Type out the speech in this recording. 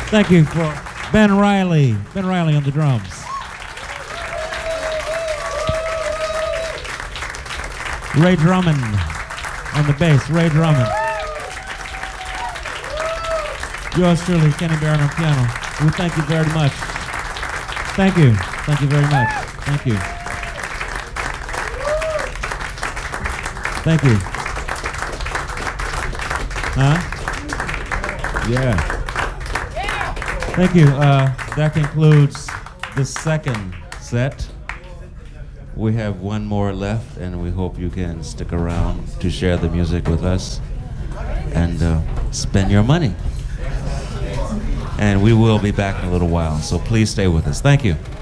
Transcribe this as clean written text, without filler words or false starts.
Thank you for Ben Riley. Ben Riley on the drums. Ray Drummond on the bass. Ray Drummond. Yours truly, Kenny Barron on piano. We thank you very much. Thank you. Thank you very much. Thank you. Thank you. Huh? Yeah. Thank you. That concludes the second set. We have one more left, and we hope you can stick around to share the music with us and spend your money. And we will be back in a little while, so please stay with us. Thank you.